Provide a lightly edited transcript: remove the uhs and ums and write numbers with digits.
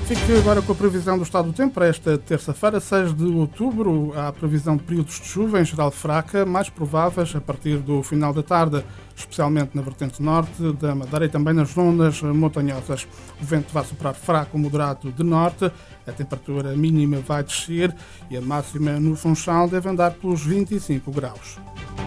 Fique agora com a previsão do estado do tempo para esta terça-feira, 6 de outubro. Há previsão de períodos de chuva, em geral fraca, mais prováveis a partir do final da tarde, especialmente na vertente norte da Madeira e também nas zonas montanhosas. O vento vai soprar fraco ou moderado de norte, a temperatura mínima vai descer e a máxima no Funchal deve andar pelos 25 graus.